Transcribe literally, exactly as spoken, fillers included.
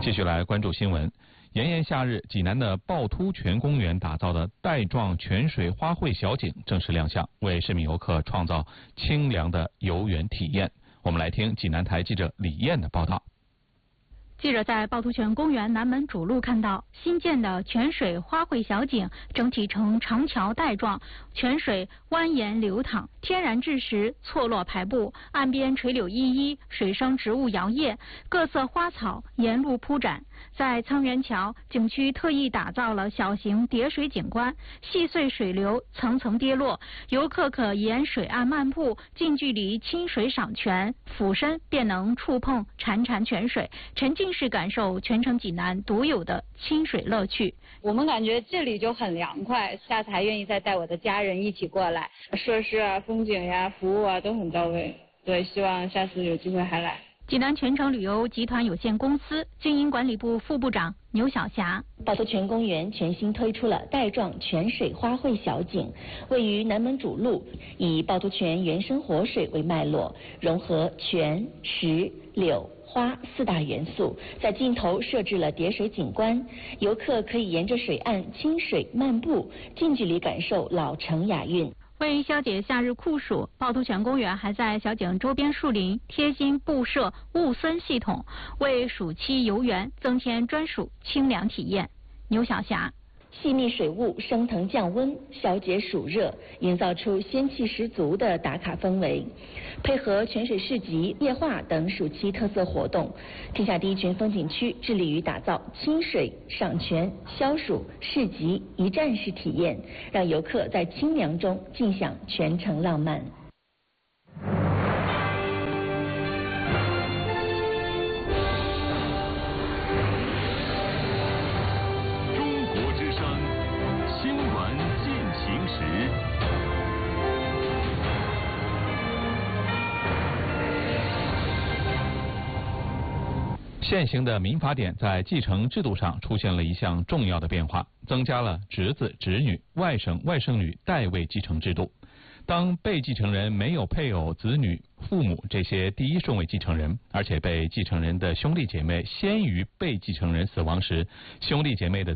继续来关注新闻。炎炎夏日，济南的趵突泉公园打造的带状泉水花卉小景正式亮相，为市民游客创造清凉的游园体验。我们来听济南台记者李艳的报道。 记者在趵突泉公园南门主路看到新建的泉水花卉小景，整体呈长条带状，泉水蜿蜒流淌，天然质石错落排布，岸边垂柳依依，水生植物摇曳，各色花草沿路铺展。在沧源桥景区特意打造了小型叠水景观，细碎水流层层跌落，游客可沿水岸漫步，近距离亲水赏泉，俯身便能触碰潺潺泉水，沉浸式感受全城济南独有的亲水乐趣。 我们感觉这里就很凉快，下次还愿意再带我的家人一起过来，设施啊、风景呀、服务啊都很到位。对，希望下次有机会还来。 济南全城旅游集团有限公司经营管理部副部长牛晓霞： 趵突泉公园全新推出了带状泉水花卉小景，位于南门主路，以趵突泉原生活水为脉络，融合泉、石、柳、花四大元素，在尽头设置了叠水景观，游客可以沿着水岸亲水漫步，近距离感受老城雅韵。 为消解夏日酷暑，趵突泉公园还在小景周边树林贴心布设雾森系统，为暑期游园增添专属清凉体验。牛晓霞： 细密水雾升腾降温，消解暑热，营造出仙气十足的打卡氛围。配合泉水市集、夜话等暑期特色活动，天下第一泉风景区致力于打造亲水、赏泉、消暑、市集一站式体验，让游客在清凉中尽享全城浪漫。 现行的民法典在继承制度上出现了一项重要的变化，增加了侄子、侄女、外甥、外甥女代位继承制度。当被继承人没有配偶、子女、父母这些第一顺位继承人，而且被继承人的兄弟姐妹先于被继承人死亡时，兄弟姐妹的